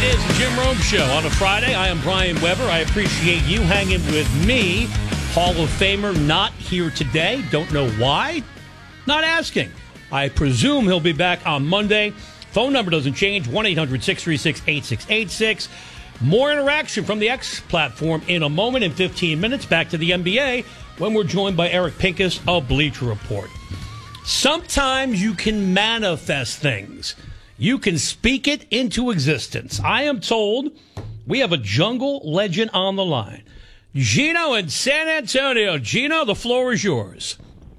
It is the Jim Rome Show on a Friday. I am Brian Weber. I appreciate you hanging with me. Hall of Famer not here today. Don't know why. Not asking. I presume he'll be back on Monday. Phone number doesn't change. 1-800-636-8686. More interaction from the X platform in a moment. In 15 minutes, back to the NBA when we're joined by Eric Pincus of Bleacher Report. Sometimes you can manifest things. You can speak it into existence. I am told we have a jungle legend on the line. Gino in San Antonio. Gino, the floor is yours.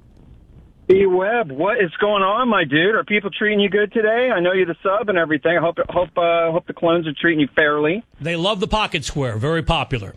B-Web, what is going on, my dude? Are people treating you good today? I know you're the sub and everything. I hope the clones are treating you fairly. They love the pocket square. Very popular.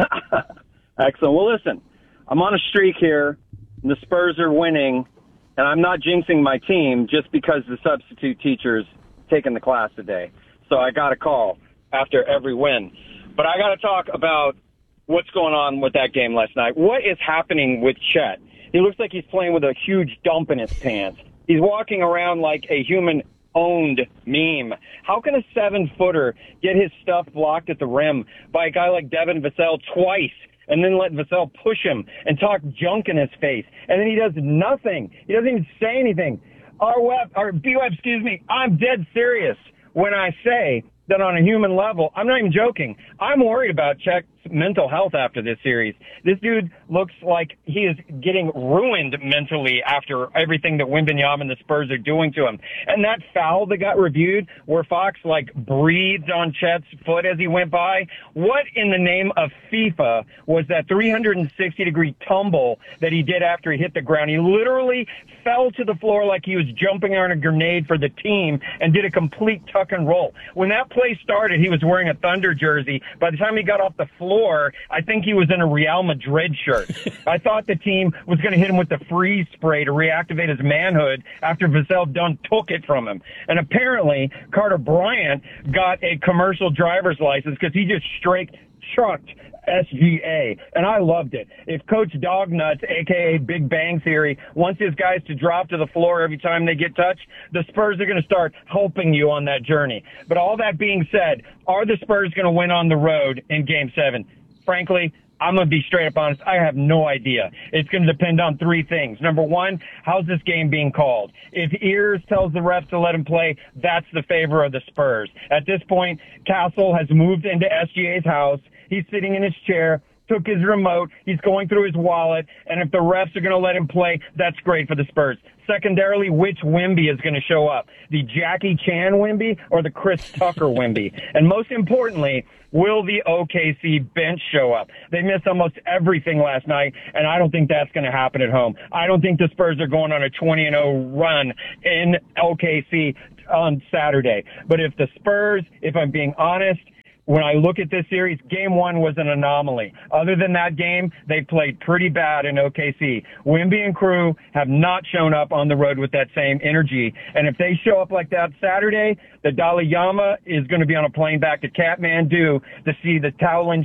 Excellent. Well, listen, I'm on a streak here, and the Spurs are winning, and I'm not jinxing my team just because the substitute teacher's taking the class today. So I got a call after every win. But I got to talk about what's going on with that game last night. What is happening with Chet? He looks like he's playing with a huge dump in his pants. He's walking around like a human-owned meme. How can a 7-footer get his stuff blocked at the rim by a guy like Devin Vassell twice and then let Vassell push him and talk junk in his face? And then he does nothing. He doesn't even say anything. B-Web, excuse me, I'm dead serious when I say that on a human level, I'm not even joking. I'm worried about Chet's mental health after this series. This dude looks like he is getting ruined mentally after everything that Wembanyama and the Spurs are doing to him. And that foul that got reviewed where Fox breathed on Chet's foot as he went by, what in the name of FIFA was that 360-degree tumble that he did after he hit the ground? He literally fell to the floor like he was jumping on a grenade for the team and did a complete tuck and roll. When that play started, he was wearing a Thunder jersey. By the time he got off the floor, I think he was in a Real Madrid shirt. I thought the team was going to hit him with the freeze spray to reactivate his manhood after Vassell Dunn took it from him. And apparently, Carter Bryant got a commercial driver's license because he just straight chucked SGA, and I loved it. If Coach Dognuts, a.k.a. Big Bang Theory, wants his guys to drop to the floor every time they get touched, the Spurs are going to start helping you on that journey. But all that being said, are the Spurs going to win on the road in Game 7? Frankly, I'm going to be straight up honest. I have no idea. It's going to depend on three things. Number one, how's this game being called? If Ears tells the refs to let him play, that's the favor of the Spurs. At this point, Castle has moved into SGA's house. He's sitting in his chair, took his remote, he's going through his wallet, and if the refs are going to let him play, that's great for the Spurs. Secondarily, which Wemby is going to show up? The Jackie Chan Wemby or the Chris Tucker Wemby? And most importantly, will the OKC bench show up? They missed almost everything last night, and I don't think that's going to happen at home. I don't think the Spurs are going on a 20-0 run in OKC on Saturday. But if the Spurs, if I'm being honest, when I look at this series, Game 1 was an anomaly. Other than that game, they played pretty bad in OKC. Wemby and crew have not shown up on the road with that same energy. And if they show up like that Saturday, the Dalai Lama is going to be on a plane back to Kathmandu to see the Shaolin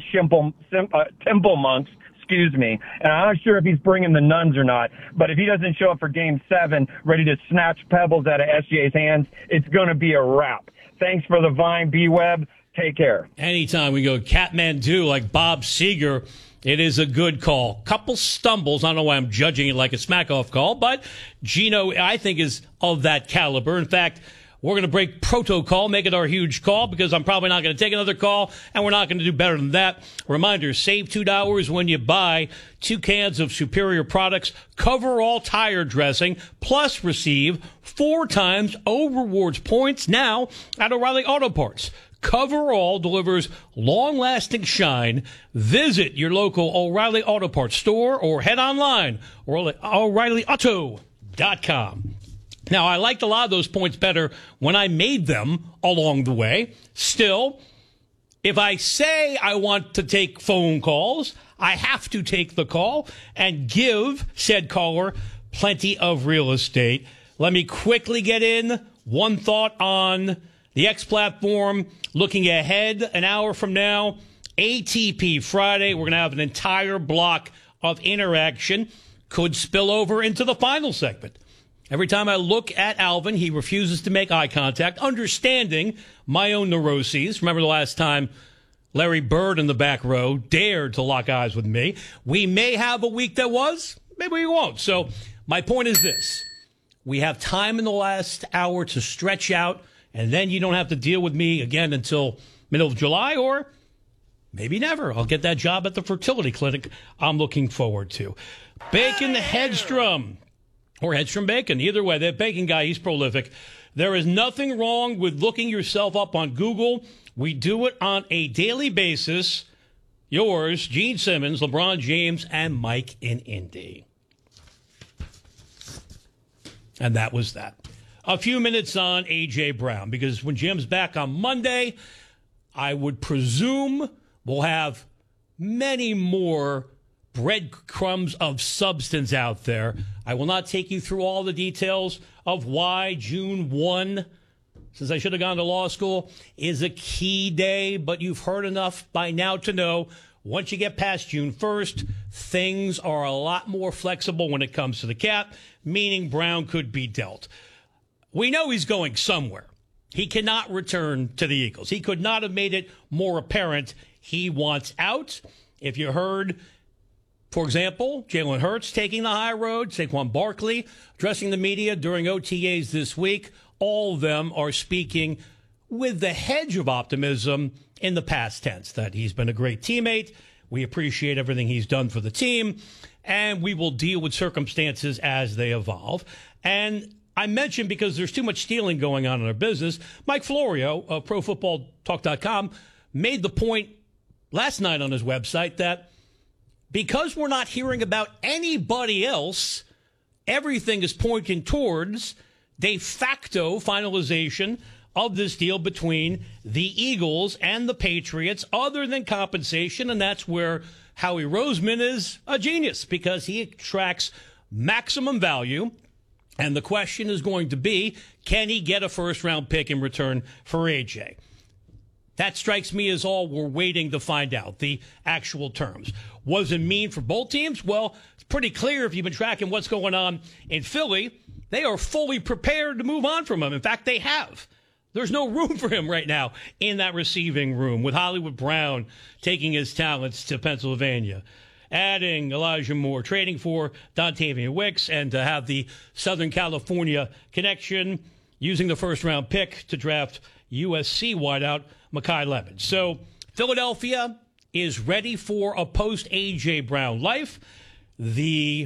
Temple monks. Excuse me. And I'm not sure if he's bringing the nuns or not, but if he doesn't show up for Game 7, ready to snatch pebbles out of SGA's hands, it's going to be a wrap. Thanks for the Vine, B-Web. Take care. Anytime we go Kathmandu like Bob Seger, it is a good call. Couple stumbles. I don't know why I'm judging it like a smack-off call, but Gino, I think, is of that caliber. In fact, we're going to break protocol, make it our huge call, because I'm probably not going to take another call, and we're not going to do better than that. Reminder, save $2 when you buy 2 cans of Superior Products Coverall Tire Dressing, plus receive 4 times O Rewards points now at O'Reilly Auto Parts. Coverall delivers long-lasting shine. Visit your local O'Reilly Auto Parts store or head online or O'ReillyAuto.com. Now, I liked a lot of those points better when I made them along the way. Still, if I say I want to take phone calls, I have to take the call and give said caller plenty of real estate. Let me quickly get in one thought on the X platform. Looking ahead an hour from now, ATP Friday, we're going to have an entire block of interaction. Could spill over into the final segment. Every time I look at Alvin, he refuses to make eye contact, understanding my own neuroses. Remember the last time Larry Bird in the back row dared to lock eyes with me? We may have a week that was, maybe we won't. So my point is this. We have time in the last hour to stretch out, and then you don't have to deal with me again until middle of July, or maybe never. I'll get that job at the fertility clinic I'm looking forward to. Bacon Hedstrom, or Hedstrom Bacon. Either way, that bacon guy, he's prolific. There is nothing wrong with looking yourself up on Google. We do it on a daily basis. Yours, Gene Simmons, LeBron James, and Mike in Indy. And that was that. A few minutes on A.J. Brown, because when Jim's back on Monday, I would presume we'll have many more breadcrumbs of substance out there. I will not take you through all the details of why June 1, since I should have gone to law school, is a key day, but you've heard enough by now to know once you get past June 1st, things are a lot more flexible when it comes to the cap, meaning Brown could be dealt. We know he's going somewhere. He cannot return to the Eagles. He could not have made it more apparent he wants out. If you heard, for example, Jalen Hurts taking the high road, Saquon Barkley addressing the media during OTAs this week, all of them are speaking with the hedge of optimism in the past tense, that he's been a great teammate. We appreciate everything he's done for the team, and we will deal with circumstances as they evolve. And I mentioned, because there's too much stealing going on in our business, Mike Florio of ProFootballTalk.com made the point last night on his website that because we're not hearing about anybody else, everything is pointing towards de facto finalization of this deal between the Eagles and the Patriots, other than compensation. And that's where Howie Roseman is a genius, because he extracts maximum value. And the question is going to be, can he get a first-round pick in return for A.J.? That strikes me as all we're waiting to find out, the actual terms. What does it mean for both teams? Well, it's pretty clear if you've been tracking what's going on in Philly. They are fully prepared to move on from him. In fact, they have. There's no room for him right now in that receiving room, with Hollywood Brown taking his talents to Pennsylvania, adding Elijah Moore, trading for Dontavian Wicks, and to have the Southern California connection, using the first-round pick to draft USC wideout Mekhi Lemon. So Philadelphia is ready for a post-A.J. Brown life. The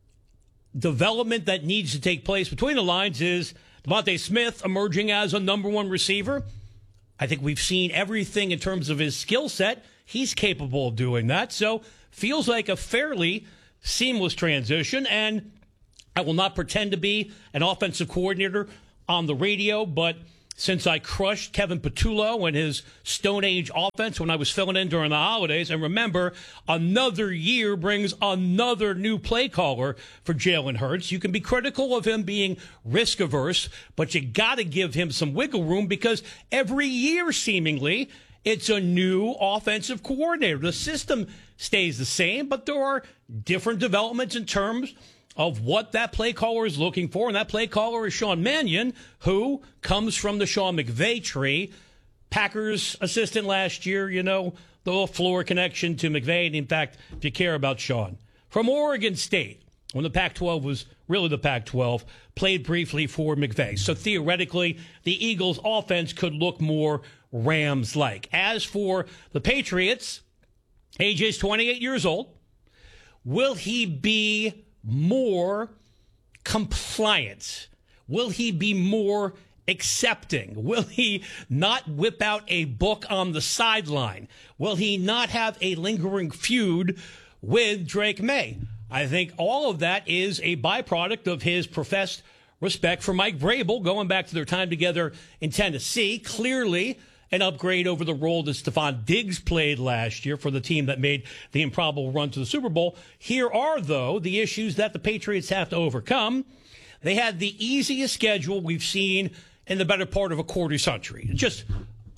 development that needs to take place between the lines is Devontae Smith emerging as a number one receiver. I think we've seen everything in terms of his skill set. He's capable of doing that. So feels like a fairly seamless transition. And I will not pretend to be an offensive coordinator on the radio, but since I crushed Kevin Patullo and his Stone Age offense when I was filling in during the holidays, and remember, another year brings another new play caller for Jalen Hurts. You can be critical of him being risk averse, but you got to give him some wiggle room, because every year, seemingly, it's a new offensive coordinator. The system stays the same, but there are different developments in terms of what that play caller is looking for. And that play caller is Sean Mannion, who comes from the Sean McVay tree. Packers assistant last year, you know, the LaFleur connection to McVay. And in fact, if you care about Sean, from Oregon State, when the Pac-12 was really the Pac-12, played briefly for McVay. So theoretically, the Eagles' offense could look more Rams-like. As for the Patriots, AJ's 28 years old. Will he be more compliant? Will he be more accepting? Will he not whip out a book on the sideline? Will he not have a lingering feud with Drake May? I think all of that is a byproduct of his professed respect for Mike Vrabel, going back to their time together in Tennessee. Clearly an upgrade over the role that Stephon Diggs played last year for the team that made the improbable run to the Super Bowl. Here are, though, the issues that the Patriots have to overcome. They had the easiest schedule we've seen in the better part of a quarter century. Just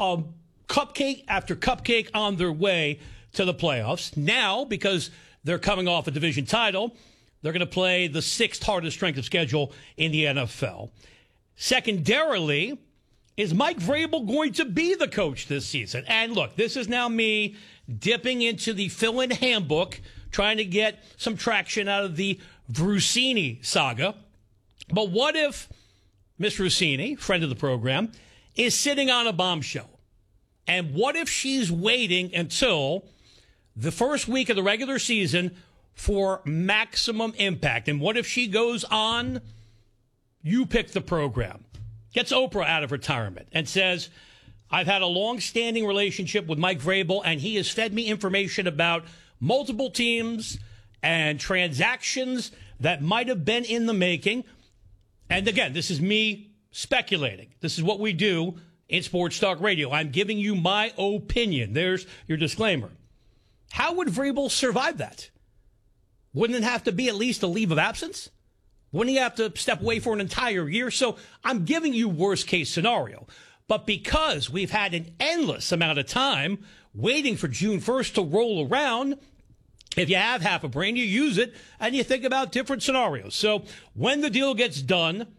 cupcake after cupcake on their way to the playoffs. Now, because they're coming off a division title, They're going to play the 6th hardest strength of schedule in the NFL. Secondarily, is Mike Vrabel going to be the coach this season? And look, this is now me dipping into the fill-in handbook, trying to get some traction out of the Vrusini saga. But what if Miss Vrusini, friend of the program, is sitting on a bombshell? And what if she's waiting until the first week of the regular season for maximum impact? And what if she goes on, you pick the program, gets Oprah out of retirement and says, I've had a long-standing relationship with Mike Vrabel, and he has fed me information about multiple teams and transactions that might have been in the making. And again, this is me speculating. This is what we do in Sports Talk Radio. I'm giving you my opinion. There's your disclaimer. How would Vrabel survive that? Wouldn't it have to be at least a leave of absence? Wouldn't he have to step away for an entire year? So I'm giving you worst case scenario. But because we've had an endless amount of time waiting for June 1st to roll around, if you have half a brain, you use it and you think about different scenarios. So when the deal gets done,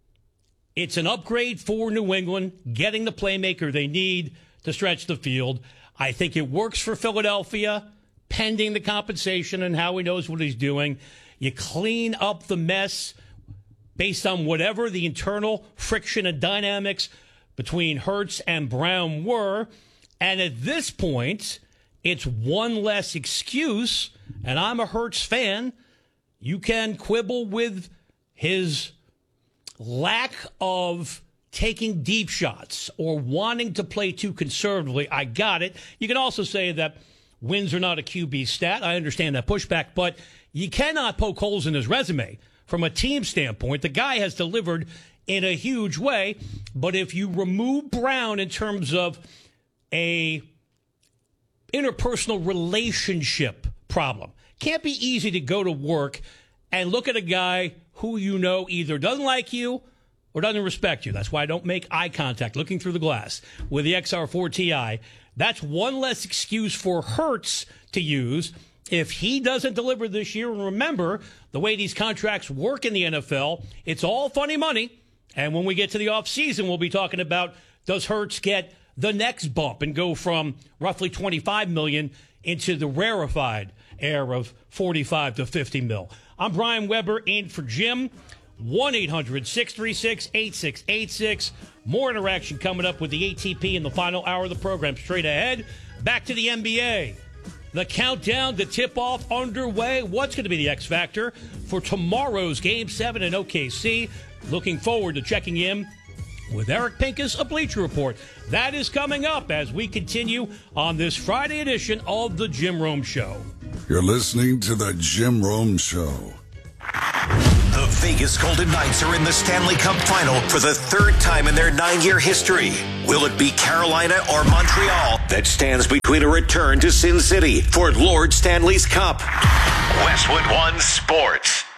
it's an upgrade for New England, getting the playmaker they need to stretch the field. I think it works for Philadelphia, pending the compensation and how he knows what he's doing. You clean up the mess based on whatever the internal friction and dynamics between Hurts and Brown were. And at this point, it's one less excuse. And I'm a Hurts fan. You can quibble with his lack of taking deep shots or wanting to play too conservatively. I got it. You can also say that wins are not a QB stat. I understand that pushback, but you cannot poke holes in his resume from a team standpoint. The guy has delivered in a huge way, but if you remove Brown in terms of a interpersonal relationship problem, can't be easy to go to work and look at a guy who you know either doesn't like you or doesn't respect you. That's why I don't make eye contact looking through the glass with the XR4 Ti. That's one less excuse for Hurts to use if he doesn't deliver this year. And remember, the way these contracts work in the NFL, it's all funny money. And when we get to the offseason, we'll be talking about, does Hurts get the next bump and go from roughly $25 million into the rarefied air of $45 to $50 million. I'm Brian Weber in for Jim. 1-800-636-8686. More interaction coming up with the ATP in the final hour of the program. Straight ahead, back to the NBA. The countdown to tip-off underway. What's going to be the X factor for tomorrow's Game 7 in OKC? Looking forward to checking in with Eric Pincus, a Bleacher Report. That is coming up as we continue on this Friday edition of The Jim Rome Show. You're listening to The Jim Rome Show. The Vegas Golden Knights are in the Stanley Cup Final for the 3rd time in their 9-year history. Will it be Carolina or Montreal that stands between a return to Sin City for Lord Stanley's Cup? Westwood One Sports.